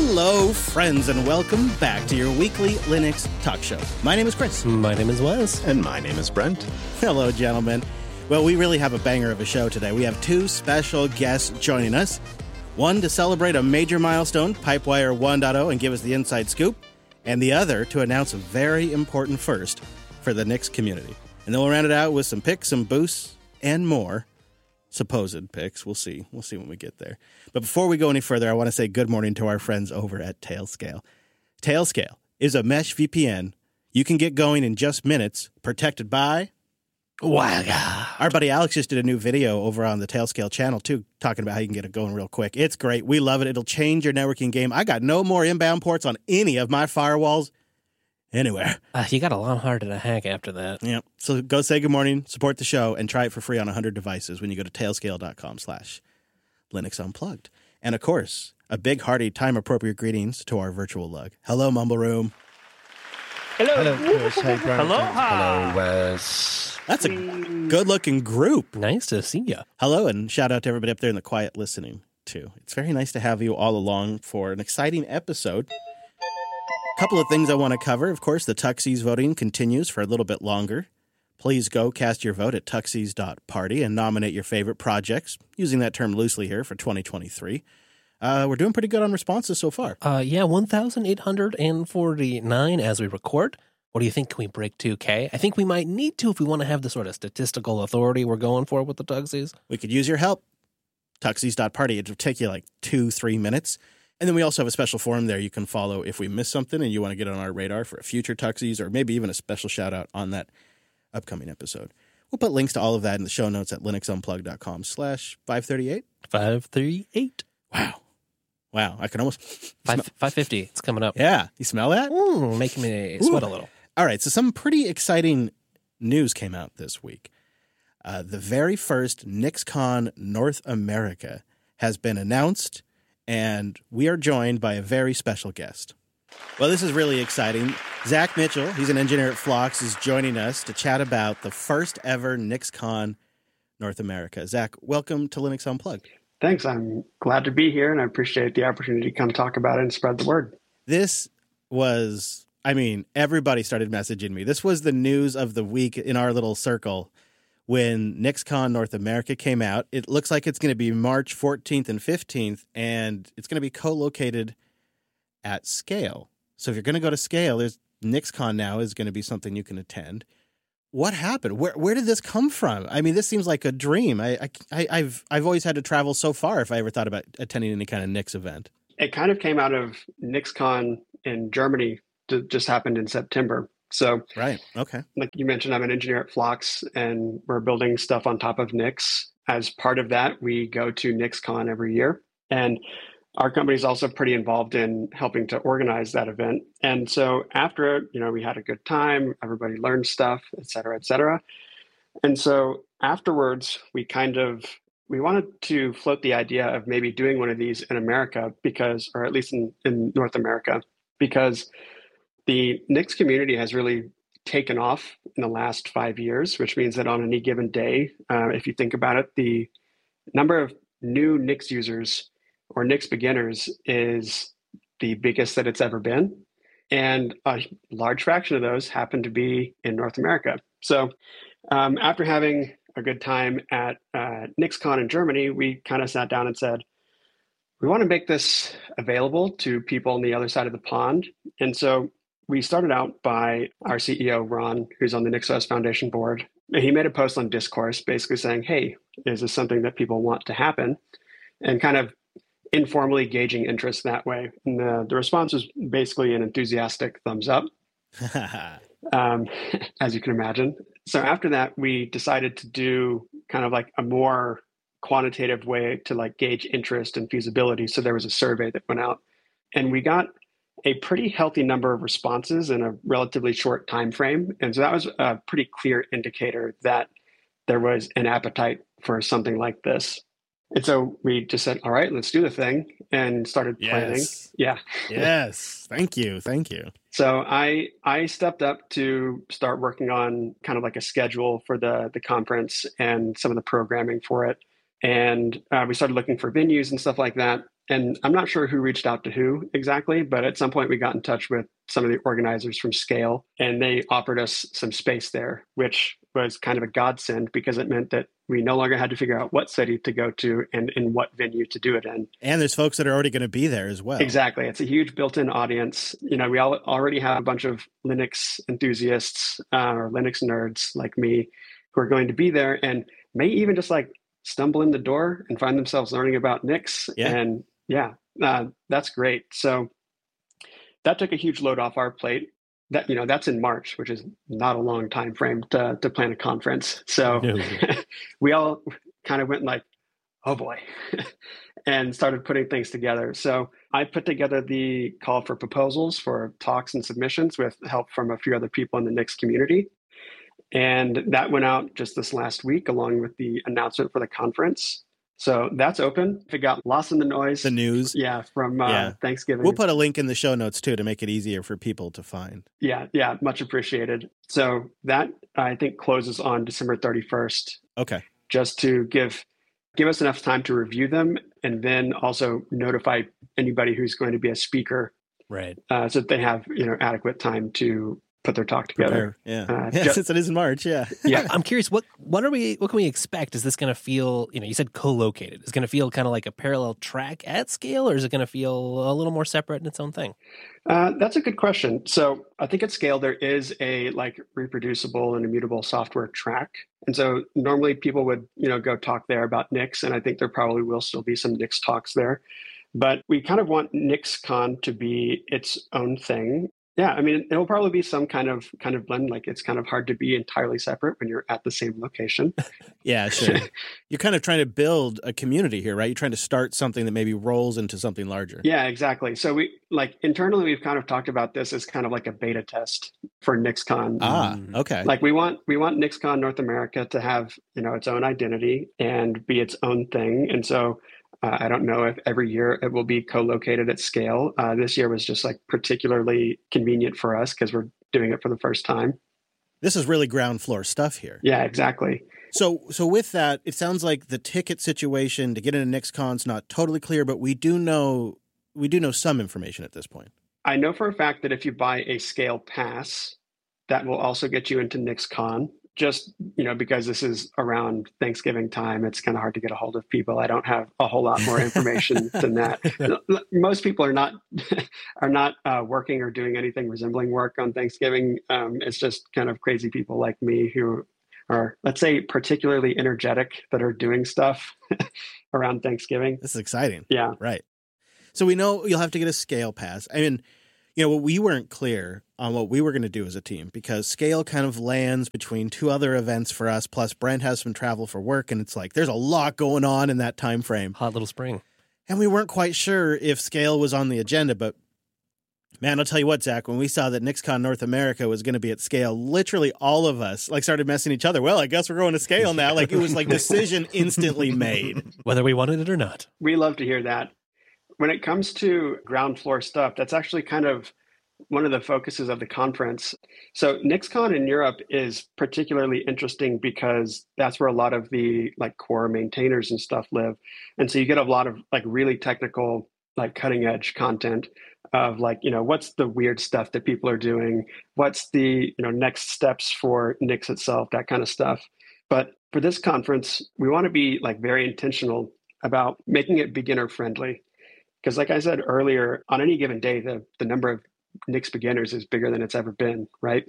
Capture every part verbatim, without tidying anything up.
Hello, friends, and welcome back to your weekly Linux talk show. My name is Chris. My name is Wes. And my name is Brent. Hello, gentlemen. Well, we really have a banger of a show today. We have two special guests joining us. One to celebrate a major milestone, Pipewire one point oh, and give us the inside scoop. And the other to announce a very important first for the Nix community. And then we'll round it out with some picks, some boosts, and more. Supposed picks. We'll see. We'll see when we get there. But before we go any further, I want to say good morning to our friends over at Tailscale. Tailscale is a mesh V P N you can get going in just minutes, protected by WildCard. Our buddy Alex just did a new video over on the Tailscale channel, too, talking about how you can get it going real quick. It's great. We love it. It'll change your networking game. I got no more inbound ports on any of my firewalls anywhere. Uh, you got a lot harder to hack after that. Yep. So go say good morning, support the show, and try it for free on one hundred devices when you go to tailscale.com slash Linux Unplugged. And, of course, a big, hearty, time-appropriate greetings to our virtual lug. Hello, Mumble Room. Hello. Hello, Chris. Hey, Brent. Aloha. Hello, Wes. That's a good-looking group. Nice to see you. Hello, and shout out to everybody up there in the quiet listening, too. It's very nice to have you all along for an exciting episode. A couple of things I want to cover. Of course, the Tuxies voting continues for a little bit longer. Please go cast your vote at tuxies dot party and nominate your favorite projects, using that term loosely here for twenty twenty-three. Uh, we're doing pretty good on responses so far. Uh, yeah, one thousand eight hundred forty-nine as we record. What do you think? Can we break two K? I think we might need to if we want to have the sort of statistical authority we're going for with the Tuxies. We could use your help. tuxies dot party. It'll take you like two, three minutes. And then we also have a special forum there you can follow if we miss something and you want to get on our radar for a future Tuxies or maybe even a special shout out on that upcoming episode. We'll put links to all of that in the show notes at linuxunplug.com slash 538. five thirty-eight. Wow. Wow. I can almost... Five, five fifty. It's coming up. Yeah. You smell that? Mm, making me sweat Ooh. a little. All right. So some pretty exciting news came out this week. Uh, the very first NixCon North America has been announced, and we are joined by a very special guest. Well, this is really exciting. Zach Mitchell, he's an engineer at Phlox, is joining us to chat about the first ever NixCon North America. Zach, welcome to Linux Unplugged. Thanks. I'm glad to be here, and I appreciate the opportunity to come talk about it and spread the word. This was, I mean, everybody started messaging me. This was the news of the week in our little circle when NixCon North America came out. It looks like it's going to be March fourteenth and fifteenth, and it's going to be co-located at Scale. So if you're going to go to Scale, there's NixCon now is going to be something you can attend. What happened? Where where did this come from? I mean, this seems like a dream. I, I I've I've always had to travel so far if I ever thought about attending any kind of Nix event. It kind of came out of NixCon in Germany. That just happened in September. So, right. Okay. Like you mentioned, I'm an engineer at Phlox, and we're building stuff on top of Nix. As part of that, we go to NixCon every year, and our company is also pretty involved in helping to organize that event. And so after it, you know, we had a good time, everybody learned stuff, et cetera, et cetera. And so afterwards, we kind of, we wanted to float the idea of maybe doing one of these in America because, or at least in, in North America, because the Nix community has really taken off in the last five years, which means that on any given day, uh, if you think about it, the number of new Nix users or Nix beginners is the biggest that it's ever been. And a large fraction of those happen to be in North America. So um, after having a good time at uh, NixCon in Germany, we kind of sat down and said, we want to make this available to people on the other side of the pond. And so we started out by our C E O, Ron, who's on the NixOS Foundation board. He made a post on Discourse basically saying, hey, is this something that people want to happen? And kind of informally gauging interest that way. And the, the response was basically an enthusiastic thumbs up, um, as you can imagine. So after that, we decided to do kind of like a more quantitative way to like gauge interest and feasibility. So there was a survey that went out, and we got a pretty healthy number of responses in a relatively short time frame. And so that was a pretty clear indicator that there was an appetite for something like this. And so we just said, all right, let's do the thing, and started planning. Yes. Yeah. Yes. Thank you. Thank you. So I I stepped up to start working on kind of like a schedule for the, the conference and some of the programming for it. And uh, we started looking for venues and stuff like that. And I'm not sure who reached out to who exactly, but at some point we got in touch with some of the organizers from Scale, and they offered us some space there, which was kind of a godsend because it meant that we no longer had to figure out what city to go to and in what venue to do it in. And there's folks that are already going to be there as well. Exactly. It's a huge built-in audience. You know, we all already have a bunch of Linux enthusiasts uh, or Linux nerds like me who are going to be there and may even just like stumble in the door and find themselves learning about Nix. Yeah. And yeah, uh, that's great. So that took a huge load off our plate. That, you know, that's in March, which is not a long time frame to to plan a conference. So No. we all kind of went like, oh boy, and started putting things together. So I put together the call for proposals for talks and submissions with help from a few other people in the Nix community. And that went out just this last week, along with the announcement for the conference. So that's open. If it got lost in the noise, The news. yeah, from uh, Yeah. Thanksgiving. We'll put a link in the show notes too to make it easier for people to find. Yeah, yeah, much appreciated. So that I think closes on December thirty-first, Okay. just to give give us enough time to review them, and then also notify anybody who's going to be a speaker, Right. uh, so that they have you know adequate time to put their talk together. Prepare. Yeah. Uh, yeah ju- since it is in March. Yeah. Yeah, I'm curious, what what are we what can we expect? Is this going to feel, you know, you said co-located. Is it going to feel kind of like a parallel track at Scale, or is it going to feel a little more separate in its own thing? uh, that's a good question. So I think at Scale there is a like reproducible and immutable software track, and so normally people would you know go talk there about Nix, and I think there probably will still be some Nix talks there. But we kind of want NixCon to be its own thing. Yeah, I mean, it'll probably be some kind of kind of blend. Like it's kind of hard to be entirely separate when you're at the same location. Yeah, sure. You're kind of trying to build a community here, right? You're trying to start something that maybe rolls into something larger. Yeah, exactly. So we like internally, we've kind of talked about this as kind of like a beta test for NixCon. Ah, Mm. okay. Like we want we want NixCon North America to have you know its own identity and be its own thing. And so uh, I don't know if every year it will be co-located at Scale. Uh, this year was just like particularly convenient for us because we're doing it for the first time. This is really ground floor stuff here. Yeah, exactly. So, so with that, it sounds like the ticket situation to get into NixCon's not totally clear, but we do know we do know some information at this point. I know for a fact that if you buy a Scale pass, that will also get you into NixCon. Just you know, because this is around Thanksgiving time, it's kind of hard to get a hold of people. I don't have a whole lot more information than that. Most people are not are not uh, working or doing anything resembling work on Thanksgiving. Um, it's just kind of crazy people like me who are, let's say, particularly energetic that are doing stuff around Thanksgiving. This is exciting. Yeah. Right. So we know you'll have to get a Scale pass. I mean, you know, we weren't clear on what we were going to do as a team because Scale kind of lands between two other events for us. Plus, Brent has some travel for work, and it's like there's a lot going on in that time frame. Hot little spring. And we weren't quite sure if Scale was on the agenda, but man, I'll tell you what, Zach, when we saw that NixCon North America was going to be at Scale, literally all of us like started messing each other. Well, I guess we're going to Scale now. Like it was like decision instantly made. Whether we wanted it or not. We love to hear that. When it comes to ground floor stuff, that's actually kind of one of the focuses of the conference. So NixCon in Europe is particularly interesting because that's where a lot of the like core maintainers and stuff live. And so you get a lot of like really technical, like cutting edge content of like, you know, what's the weird stuff that people are doing? What's the, you know, next steps for Nix itself, that kind of stuff. But for this conference, we want to be like very intentional about making it beginner friendly. Because like I said earlier, on any given day, the, the number of Nix beginners is bigger than it's ever been, right?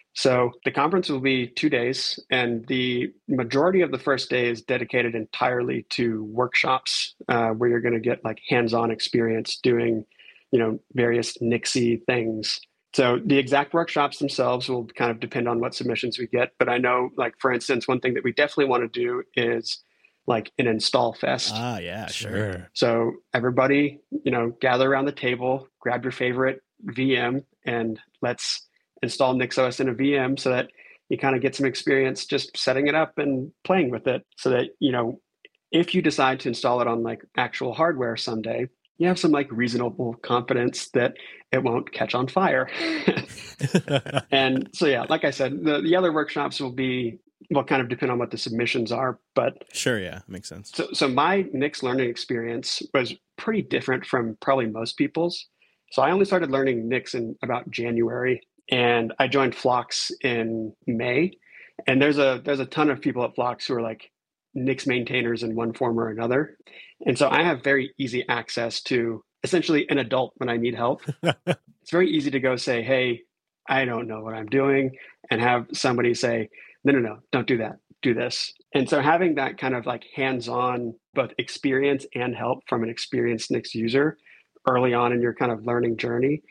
So the conference will be two days, and the majority of the first day is dedicated entirely to workshops uh, where you're going to get like hands-on experience doing, you know, various Nixy things. So the exact workshops themselves will kind of depend on what submissions we get. But I know, like, for instance, one thing that we definitely want to do is like an install fest. Ah, yeah, sure. Sure. So everybody, you know, gather around the table, grab your favorite V M, and let's install NixOS in a V M so that you kind of get some experience just setting it up and playing with it so that, you know, if you decide to install it on like actual hardware someday, you have some like reasonable confidence that it won't catch on fire. And so, yeah, like I said, the, the other workshops will be will kind of depend on what the submissions are. But Sure, yeah, makes sense. so, so my Nix learning experience was pretty different from probably most people's. So I only started learning Nix in about January, and I joined Phlox in May. And there's a there's a ton of people at Phlox who are like Nix maintainers in one form or another. And so I have very easy access to essentially an adult when I need help. It's very easy to go say, hey, I don't know what I'm doing, and have somebody say, no, no, no, don't do that, do this. And so having that kind of like hands-on both experience and help from an experienced Nix user early on in your kind of learning journey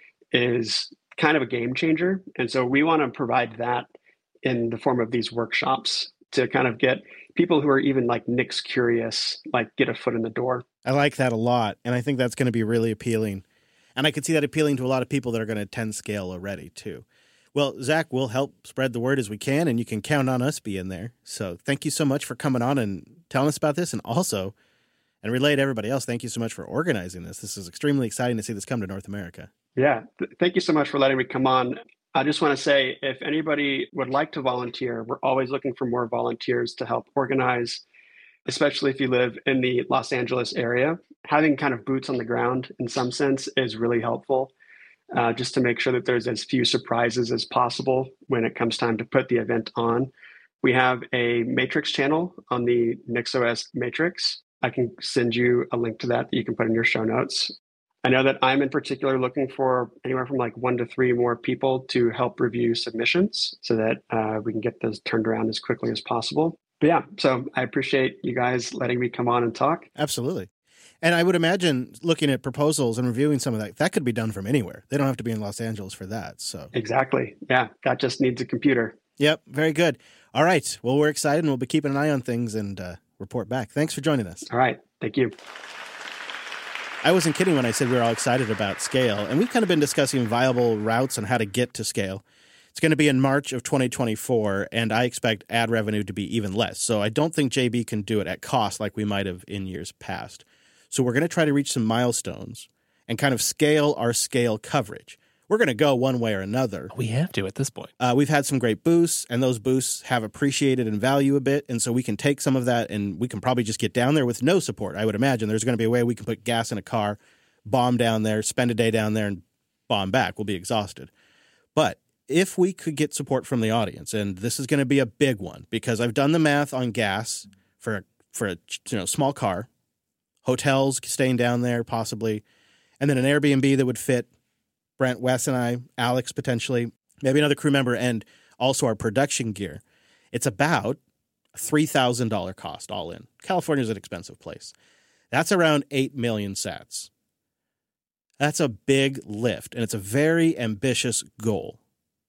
is kind of a game changer. And so we want to provide that in the form of these workshops to kind of get people who are even like Nix curious, like get a foot in the door. I like that a lot, and I think that's going to be really appealing. And I could see that appealing to a lot of people that are going to attend Scale already, too. Well, Zach, we'll help spread the word as we can, and you can count on us being there. So thank you so much for coming on and telling us about this, and also, and relay to everybody else, thank you so much for organizing this. This is extremely exciting to see this come to North America. Yeah, th- thank you so much for letting me come on. I just want to say, if anybody would like to volunteer, we're always looking for more volunteers to help organize, especially if you live in the Los Angeles area. Having kind of boots on the ground in some sense is really helpful, uh, just to make sure that there's as few surprises as possible when it comes time to put the event on. We have a Matrix channel on the NixOS Matrix. I can send you a link to that that you can put in your show notes. I know that I'm in particular looking for anywhere from like one to three more people to help review submissions so that uh, we can get those turned around as quickly as possible. But yeah, so I appreciate you guys letting me come on and talk. Absolutely. And I would imagine looking at proposals and reviewing some of that, that could be done from anywhere. They don't have to be in Los Angeles for that. So exactly. Yeah, that just needs a computer. Yep, very good. All right. Well, we're excited, and we'll be keeping an eye on things and uh, report back. Thanks for joining us. All right. Thank you. I wasn't kidding when I said we were all excited about Scale, and we've kind of been discussing viable routes on how to get to Scale. It's going to be in March of twenty twenty-four, and I expect ad revenue to be even less. So I don't think J B can do it at cost like we might have in years past. So we're going to try to reach some milestones and kind of scale our Scale coverage. We're going to go one way or another. We have to at this point. Uh, we've had some great boosts, and those boosts have appreciated in value a bit, and so we can take some of that, and we can probably just get down there with no support. I would imagine there's going to be a way we can put gas in a car, bomb down there, spend a day down there, and bomb back. We'll be exhausted. But if we could get support from the audience, and this is going to be a big one, because I've done the math on gas for a, for a you know small car, hotels staying down there possibly, and then an Airbnb that would fit Brent, Wes, and I, Alex potentially, maybe another crew member, and also our production gear. It's about a three thousand dollars cost all in. California is an expensive place. That's around eight million sats. That's a big lift, and it's a very ambitious goal.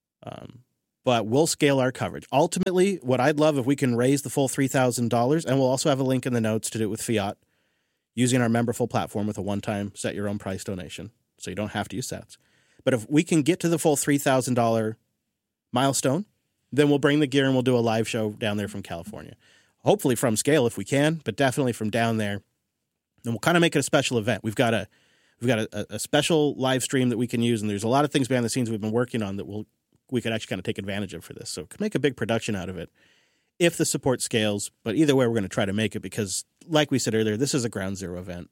Um, but we'll scale our coverage. Ultimately, what I'd love if we can raise the full three thousand dollars, and we'll also have a link in the notes to do it with Fiat, using our Memberful platform with a one-time set-your-own-price donation, so you don't have to use sats. But if we can get to the full three thousand dollars milestone, then we'll bring the gear and we'll do a live show down there from California. Hopefully from Scale if we can, but definitely from down there. And we'll kind of make it a special event. We've got a we've got a, a special live stream that we can use, and there's a lot of things behind the scenes we've been working on that we'll we could actually kind of take advantage of for this. So it could make a big production out of it if the support scales. But either way, we're going to try to make it because, like we said earlier, this is a ground zero event.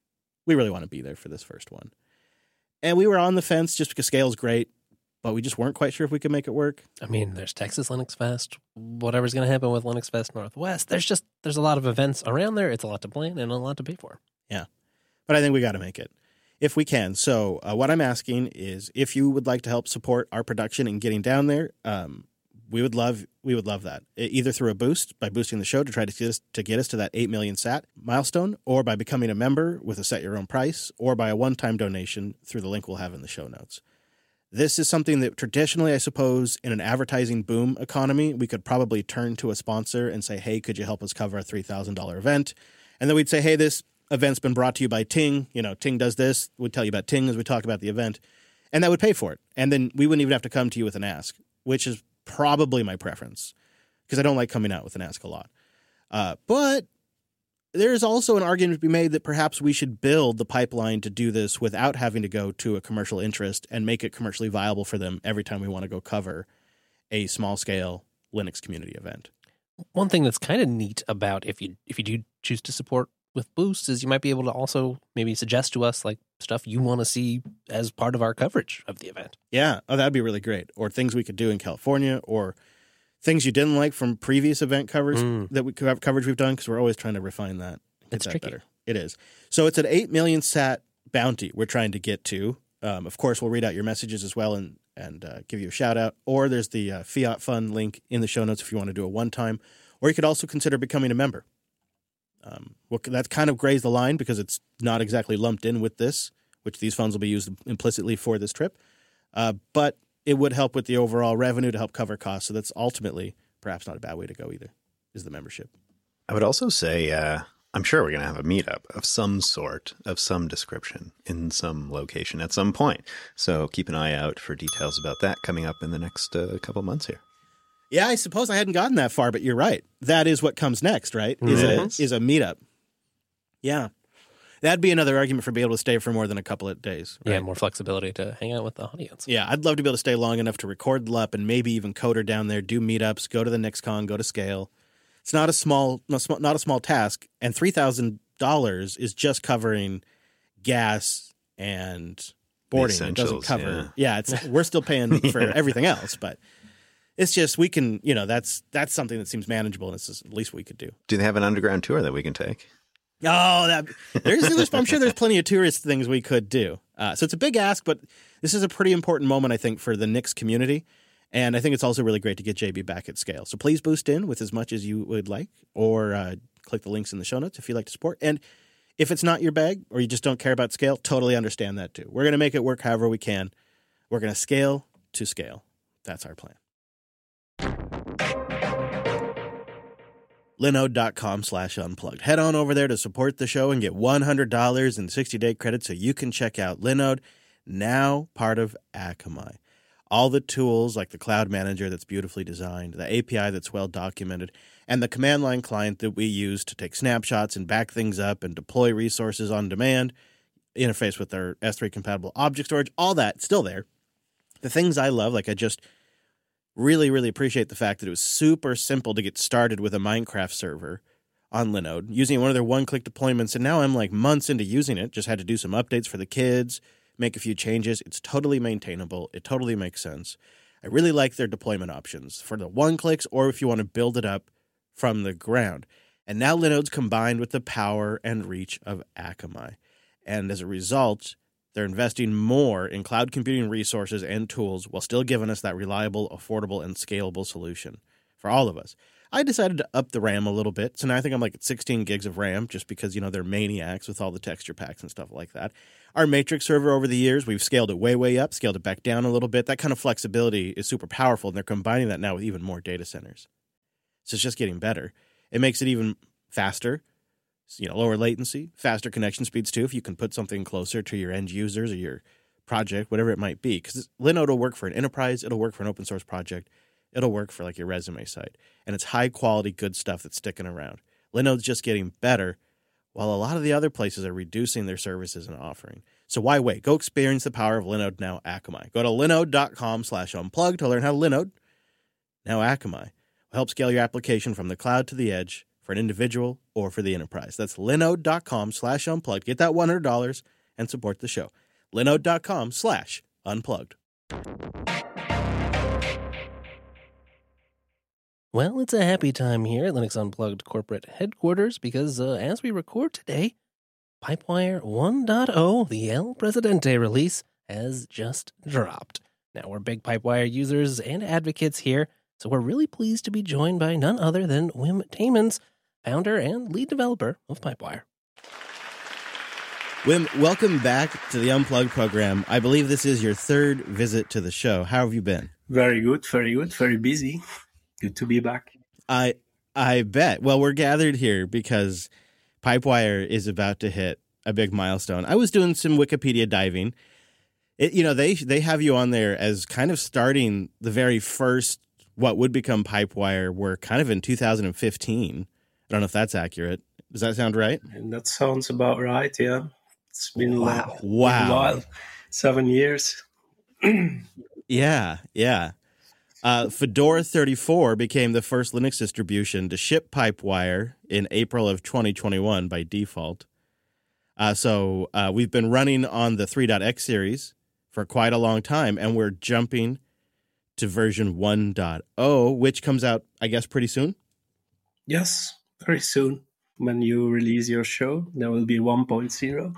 We really want to be there for this first one. And we were on the fence just because Scale's great, but we just weren't quite sure if we could make it work. I mean, there's Texas Linux Fest, whatever's going to happen with Linux Fest Northwest. There's just, there's a lot of events around there. It's a lot to plan and a lot to pay for. Yeah. But I think we got to make it if we can. So uh, what I'm asking is if you would like to help support our production and getting down there, um, we would love we would love that. Either through a boost by boosting the show to try to get us to get us to that eight million sat milestone, or by becoming a member with a set your own price, or by a one-time donation through the link we'll have in the show notes. This is something that traditionally, I suppose, in an advertising boom economy, we could probably turn to a sponsor and say, hey, could you help us cover a three thousand dollars event? And then we'd say, hey, this event's been brought to you by Ting. You know, Ting does this. We'd tell you about Ting as we talk about the event. And that would pay for it. And then we wouldn't even have to come to you with an ask, which is probably my preference because I don't like coming out with an ask a lot. Uh, but there's also an argument to be made that perhaps we should build the pipeline to do this without having to go to a commercial interest and make it commercially viable for them every time we want to go cover a small-scale Linux community event. One thing that's kind of neat about if you if you do choose to support with Boost is you might be able to also maybe suggest to us like stuff you want to see as part of our coverage of the event. Yeah. Oh, that'd be really great. Or things we could do in California, or things you didn't like from previous event coverage Mm. that we have coverage we've done, because we're always trying to refine that. Get It's that tricky. better. It is. So it's an eight million sat bounty we're trying to get to. Um, of course, we'll read out your messages as well and and uh, give you a shout out. Or there's the uh, Fiat Fund link in the show notes if you want to do a one time. Or you could also consider becoming a member. Um, well, that kind of grays the line because it's not exactly lumped in with this, which these funds will be used implicitly for this trip. Uh, but it would help with the overall revenue to help cover costs. So that's ultimately perhaps not a bad way to go either, is the membership. I would also say, uh, I'm sure we're going to have a meetup of some sort, of some description, in some location at some point. So keep an eye out for details about that coming up in the next uh, couple months here. Yeah, I suppose I hadn't gotten that far, but you're right. That is what comes next, right? Is It a is. is a meetup. Yeah. That'd be another argument for being able to stay for more than a couple of days. Right? Yeah, more flexibility to hang out with the audience. Yeah, I'd love to be able to stay long enough to record L U P and maybe even Coder down there, do meetups, go to the NixCon, go to Scale. It's not a small, not small, not a small task, and three thousand dollars is just covering gas and boarding. It doesn't essentials, cover. Yeah, it's we're still paying for everything else, but it's just we can, you know, that's that's something that seems manageable, and it's just the least we could do. Do they have an underground tour that we can take? Oh, that there's, there's I'm sure there's plenty of tourist things we could do. Uh, so it's a big ask, but this is a pretty important moment, I think, for the Nix community. And I think it's also really great to get J B back at Scale. So please boost in with as much as you would like, or uh, click the links in the show notes if you'd like to support. And if it's not your bag or you just don't care about Scale, totally understand that too. We're going to make it work however we can. We're going to scale to scale. That's our plan. Linode.com slash unplugged. Head on over there to support the show and get one hundred dollars in sixty-day credit so you can check out Linode, now part of Akamai. All the tools like the Cloud Manager that's beautifully designed, the A P I that's well documented, and the command line client that we use to take snapshots and back things up and deploy resources on demand, interface with our S three compatible object storage, all that still there. The things I love, like I just really, really appreciate the fact that it was super simple to get started with a Minecraft server on Linode, using one of their one-click deployments, and now I'm like months into using it, just had to do some updates for the kids, make a few changes. It's totally maintainable. It totally makes sense. I really like their deployment options for the one-clicks or if you want to build it up from the ground. And now Linode's combined with the power and reach of Akamai. And as a result, they're investing more in cloud computing resources and tools while still giving us that reliable, affordable, and scalable solution for all of us. I decided to up the RAM a little bit, so now I think I'm like at sixteen gigs of RAM just because, you know, they're maniacs with all the texture packs and stuff like that. Our Matrix server over the years, we've scaled it way, way up, scaled it back down a little bit. That kind of flexibility is super powerful, and they're combining that now with even more data centers. So it's just getting better. It makes it even faster. You know, lower latency, faster connection speeds too, if you can put something closer to your end users or your project, whatever it might be. Because Linode will work for an enterprise, it'll work for an open source project, it'll work for like your resume site. And it's high quality, good stuff that's sticking around. Linode's just getting better, while a lot of the other places are reducing their services and offering. So why wait? Go experience the power of Linode now Akamai. Go to linode.com slash unplugged to learn how to Linode now Akamai will help scale your application from the cloud to the edge, for an individual or for the enterprise. That's linode.com slash unplugged. Get that one hundred dollars and support the show. Linode.com slash unplugged. Well, it's a happy time here at Linux Unplugged corporate headquarters because uh, as we record today, Pipewire one point oh, the El Presidente release, has just dropped. Now, we're big Pipewire users and advocates here, so we're really pleased to be joined by none other than Wim Taemans, founder and lead developer of Pipewire. Wim, welcome back to the Unplugged program. I believe this is your third visit to the show. How have you been? Very good, very good, very busy. Good to be back. I I bet. Well, we're gathered here because Pipewire is about to hit a big milestone. I was doing some Wikipedia diving. It, you know, they they have you on there as kind of starting the very first what would become Pipewire work kind of in two thousand fifteen. I don't know if that's accurate. Does that sound right? And that sounds about right, yeah. It's been Wow. a Wow. while, seven years. Yeah, yeah. Uh, Fedora thirty-four became the first Linux distribution to ship Pipewire in April of twenty twenty-one by default. Uh, so uh, we've been running on the three point x series for quite a long time, and we're jumping to version one point oh, which comes out, I guess, pretty soon? Yes, very soon. When you release your show, there will be one point oh.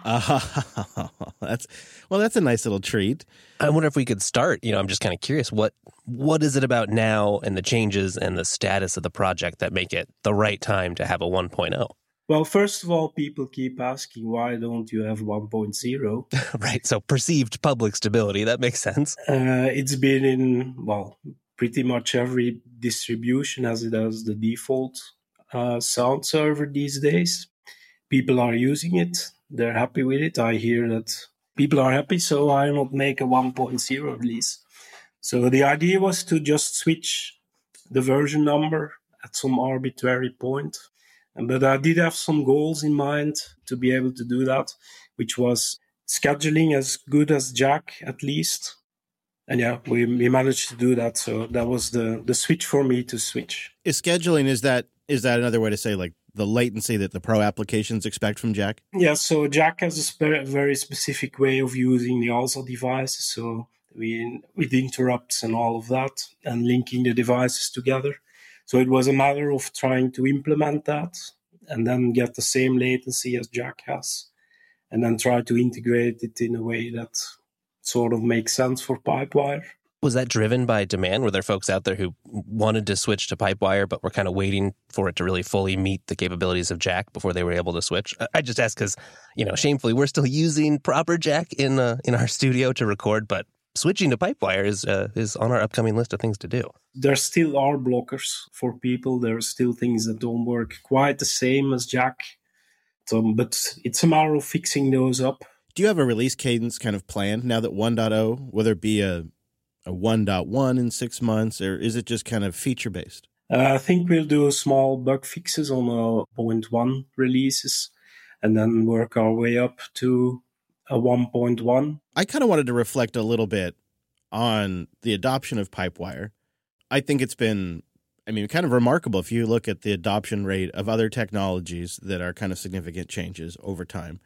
Uh, that's well, that's a nice little treat. I wonder if we could start, you know, I'm just kind of curious, what what is it about now and the changes and the status of the project that make it the right time to have a one point oh? Well, first of all, people keep asking, why don't you have one point oh? Right, so perceived public stability, that makes sense. Uh, it's been in, well, pretty much every distribution as it has the default uh, sound server these days. People are using it. They're happy with it. I hear that people are happy, so why not make a one point oh release? So the idea was to just switch the version number at some arbitrary point. But I did have some goals in mind to be able to do that, which was scheduling as good as Jack, at least. And yeah, we, we managed to do that. So that was the, the switch for me to switch. Is scheduling, is that is that another way to say like the latency that the pro applications expect from Jack? Yeah, so Jack has a spe- very specific way of using the A L S A devices. So we with interrupts and all of that and linking the devices together. So it was a matter of trying to implement that and then get the same latency as Jack has and then try to integrate it in a way that sort of makes sense for Pipewire. Was that driven by demand? Were there folks out there who wanted to switch to Pipewire but were kind of waiting for it to really fully meet the capabilities of Jack before they were able to switch? I just ask because, you know, shamefully, we're still using proper Jack in uh, in our studio to record, but switching to Pipewire is uh, is on our upcoming list of things to do. There still are blockers for people. There are still things that don't work quite the same as Jack. So, but it's a matter of fixing those up. Do you have a release cadence kind of planned now that one point oh, whether it be a, a one point one in six months, or is it just kind of feature-based? Uh, I think we'll do small bug fixes on a point one releases and then work our way up to a one point one. I kind of wanted to reflect a little bit on the adoption of Pipewire. I think it's been, I mean, kind of remarkable if you look at the adoption rate of other technologies that are kind of significant changes over time.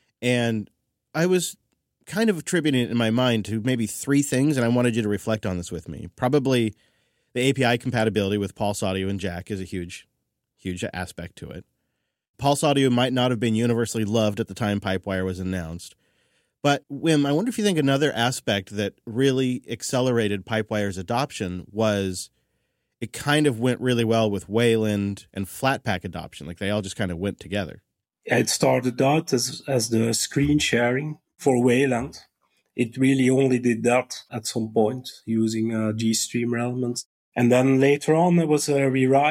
And I was kind of attributing it in my mind to maybe three things, and I wanted you to reflect on this with me. Probably the A P I compatibility with Pulse Audio and Jack is a huge, huge aspect to it. Pulse Audio might not have been universally loved at the time Pipewire was announced. But, Wim, I wonder if you think another aspect that really accelerated Pipewire's adoption was it kind of went really well with Wayland and Flatpak adoption. Like, they all just kind of went together. It started out as, as the screen sharing for Wayland. It really only did that at some point using uh, GStreamer elements. And then later on, there was a rewrite